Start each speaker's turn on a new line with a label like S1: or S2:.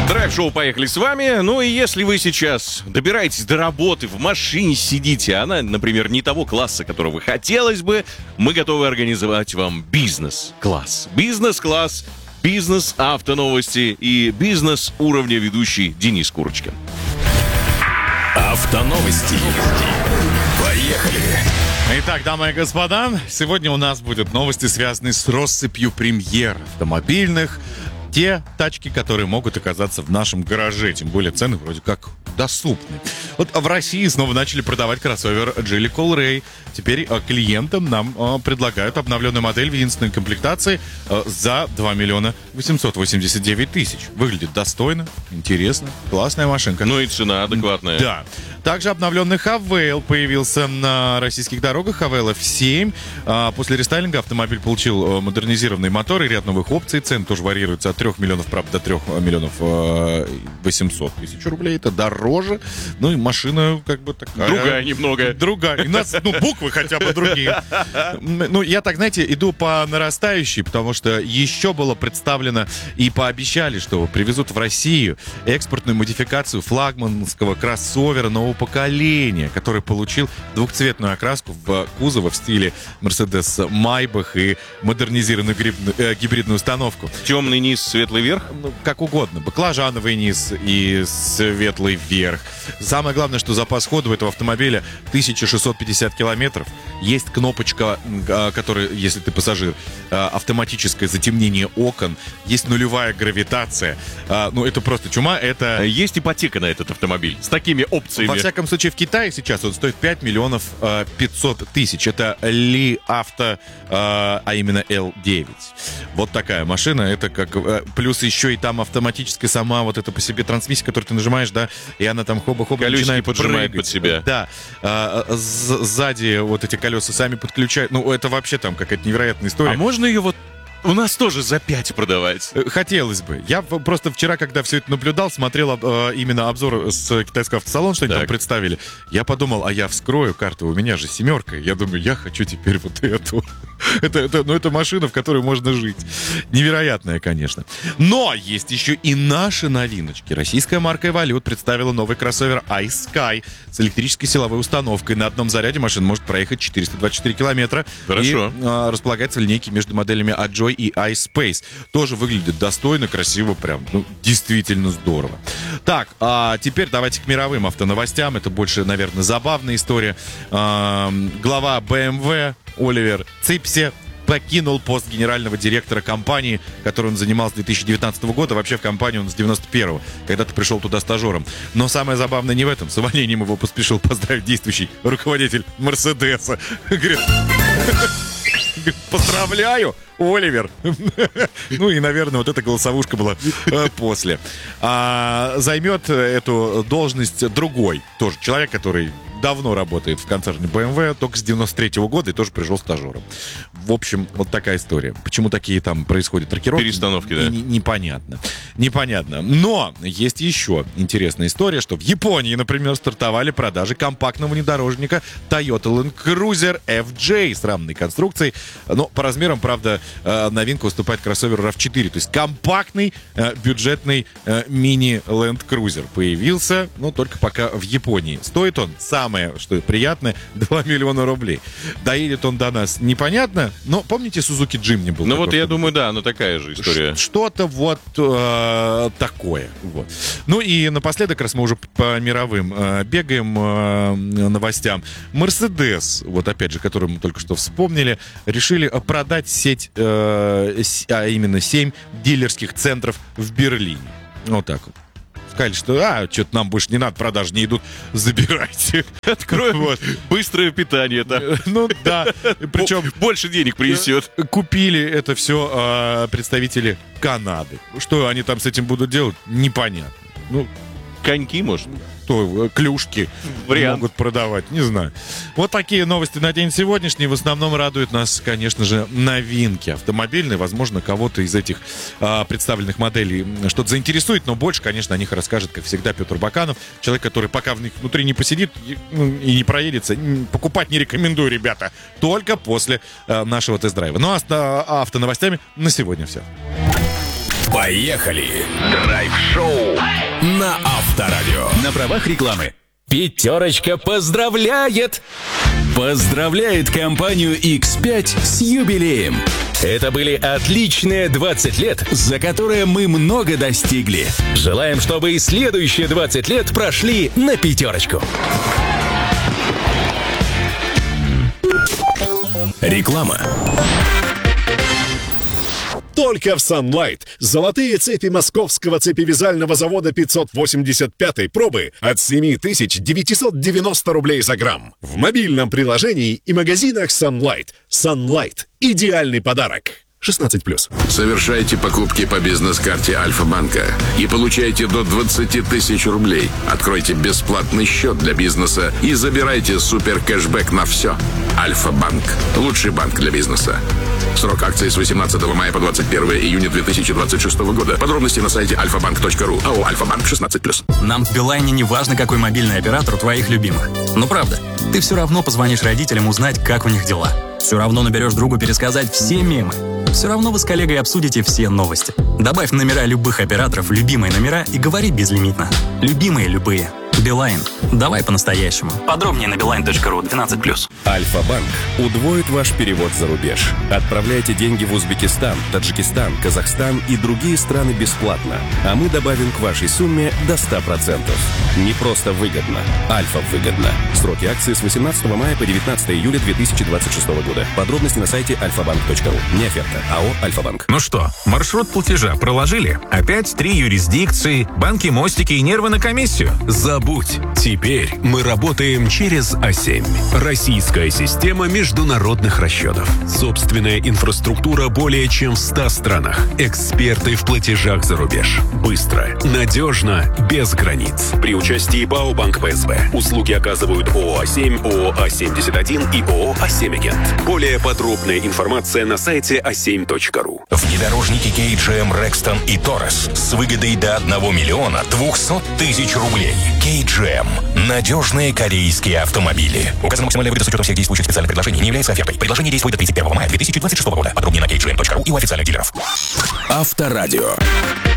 S1: Драйв-шоу «Поехали» с вами. Ну и если вы сейчас добираетесь до работы, в машине сидите, она, например, не того класса, которого хотелось бы, мы готовы организовать вам бизнес-класс. Бизнес-класс, бизнес-автоновости и бизнес-уровня ведущий Денис Курочкин.
S2: Автоновости. Поехали!
S3: Итак, дамы и господа, сегодня у нас будут новости, связанные с россыпью премьер автомобильных. Те тачки, которые могут оказаться в нашем гараже, тем более цены вроде как доступны. Вот в России снова начали продавать кроссовер Geely Colray. Теперь клиентам нам предлагают обновленную модель в единственной комплектации за 2 миллиона 889 тысяч. Выглядит достойно, интересно, классная машинка.
S1: Ну и цена адекватная.
S3: Да. Также обновленный Havail появился на российских дорогах. Havail F7. После рестайлинга автомобиль получил модернизированный мотор и ряд новых опций. Цены тоже варьируются от 3 миллионов, правда, до 3 миллионов 800 тысяч рублей. Это дороже. Ну и машина как бы такая...
S1: Другая немного.
S3: Другая. У нас, буквы хотя бы другие. Ну, я так, знаете, иду по нарастающей, потому что еще было представлено и пообещали, что привезут в Россию экспортную модификацию флагманского кроссовера нового поколения, который получил двухцветную окраску в кузова в стиле Mercedes Maybach и модернизированную гибридную установку.
S1: Темный низ, светлый верх?
S3: Ну, как угодно. Баклажановый низ и светлый верх. Самое главное, что запас хода у этого автомобиля 1650 километров. Есть кнопочка, которая, если ты пассажир, автоматическое затемнение окон. Есть нулевая гравитация. Ну, это просто чума. Это...
S1: Есть ипотека на этот автомобиль с такими опциями.
S3: Во всяком случае, в Китае сейчас он стоит 5 миллионов 500 тысяч. Это Ли Авто, а именно L9. Вот такая машина. Это как... Плюс еще и там автоматическая сама вот эта по себе трансмиссия, которую ты нажимаешь, да, и она там хоба-хоба начинает
S1: поджимает
S3: прыгать.
S1: под себя.
S3: Да. Сзади вот эти колеса сами подключают. Ну, это вообще там какая-то невероятная история.
S1: А можно ее вот у нас тоже за 5 продавать?
S3: Хотелось бы. Я просто вчера, когда все это наблюдал, смотрел именно обзор с китайского автосалона, что они там представили. Я подумал, а я вскрою карту, у меня же 7. Я думаю, я хочу теперь вот эту. Это машина, в которой можно жить. Невероятная, конечно. Но есть еще и наши новиночки. Российская марка Evolute представила новый кроссовер iSky с электрической силовой установкой. На одном заряде машина может проехать 424 километра.
S1: Хорошо.
S3: И располагается в линейке между моделями iJoy и iSpace. Тоже выглядит достойно, красиво, прям, действительно здорово. Так, а теперь давайте к мировым автоновостям. Это больше, наверное, забавная история. Глава BMW Оливер Ципси покинул пост генерального директора компании, которой он занимался с 2019 года. Вообще в компанию он с 91-го, когда-то пришел туда стажером. Но самое забавное не в этом. С увольнением его поспешил поздравить действующий руководитель Мерседеса. Говорит, поздравляю, Оливер. Ну и, наверное, вот эта голосовушка была после. Займет эту должность другой тоже человек, который давно работает в концерне BMW, только с 93-го года и тоже пришел стажером. В общем, вот такая история. Почему такие там происходят рокировки?
S1: Перестановки, да.
S3: Непонятно. Непонятно. Но есть еще интересная история, что в Японии, например, стартовали продажи компактного внедорожника Toyota Land Cruiser FJ с рамной конструкцией. Но по размерам, правда, новинка уступает кроссоверу RAV4. То есть компактный бюджетный мини Land Cruiser появился, но только пока в Японии. Стоит он, самое, что приятное, 2 миллиона рублей. Доедет он до нас непонятно, но помните, Suzuki Jimny был?
S1: Ну вот я думаю, да, но такая же история.
S3: Что-то вот такое. Вот. Ну и напоследок, раз мы уже по мировым бегаем новостям, Mercedes, вот опять же, которую мы только что вспомнили, решили продать сеть, а именно 7 дилерских центров в Берлине. Вот так вот. Сказали, что что-то нам больше не надо, продажи не идут, забирайте.
S1: Откроем вот быстрое питание там.
S3: Ну да, причем
S1: больше денег принесет.
S3: Купили это все представители Канады. Что они там с этим будут делать, непонятно. Ну,
S1: коньки, может?
S3: То клюшки могут продавать, не знаю. Вот такие новости на день сегодняшний. В основном радуют нас, конечно же, новинки автомобильные. Возможно, кого-то из этих представленных моделей что-то заинтересует, но больше, конечно, о них расскажет, как всегда, Петр Баканов. Человек, который пока в них внутри не посидит и не проедется, покупать не рекомендую, ребята. Только после нашего тест-драйва. Ну а с автоновостями на сегодня все.
S2: Поехали! Драйв-шоу на Авторадио.
S4: На правах рекламы. Пятерочка поздравляет! Поздравляет компанию X5 с юбилеем. Это были отличные 20 лет, за которые мы много достигли. Желаем, чтобы и следующие 20 лет прошли на пятерочку.
S2: Реклама.
S5: Только в Sunlight. Золотые цепи московского цепевязального завода 585 пробы от 7990 рублей за грамм. В мобильном приложении и магазинах Sunlight. Sunlight. Идеальный подарок. 16+.
S6: Совершайте покупки по бизнес-карте Альфа-банка и получайте до 20 тысяч рублей. Откройте бесплатный счет для бизнеса и забирайте супер кэшбэк на все. Альфа-банк. Лучший банк для бизнеса. Срок акции с 18 мая по 21 июня 2026 года. Подробности на сайте alfabank.ru. АО «Альфа-банк» 16+.
S7: Нам в Билайне не важно, какой мобильный оператор у твоих любимых. Ну правда, ты все равно позвонишь родителям узнать, как у них дела. Все равно наберешь другу пересказать все мемы. Все равно вы с коллегой обсудите все новости. Добавь номера любых операторов в любимые номера и говори безлимитно. Любимые любые. Билайн. Давай по-настоящему. Подробнее на beeline.ru 12+.
S8: Альфа-банк удвоит ваш перевод за рубеж. Отправляйте деньги в Узбекистан, Таджикистан, Казахстан и другие страны бесплатно. А мы добавим к вашей сумме до 100%. Не просто выгодно. Альфа выгодно. Сроки акции с 18 мая по 19 июля 2026 года. Подробности на сайте alfabank.ru. Не оферта. АО «Альфа-банк».
S9: Ну что, маршрут платежа проложили? Опять 3 юрисдикции, банки, мостики и нервы на комиссию?
S2: Забудь. Теперь мы работаем через А7. Российская система международных расчетов. Собственная инфраструктура более чем в 100 странах. Эксперты в платежах за рубеж. Быстро, надежно, без границ. При участии ПАО «Банк ПСБ». Услуги оказывают ООО «А7», ООО «А71» и ООО «А7-агент». Более подробная информация на сайте a7.ru.
S10: Внедорожники KGM Rexton и Taurus с выгодой до 1 200 000 рублей. KGM. Надежные корейские автомобили. Указано максимальная выгода с учетом всех действующих специальных предложений не является офертой. Предложение действует до 31 мая 2026 года. Подробнее на kgm.ru и у официальных дилеров.
S2: Авторадио.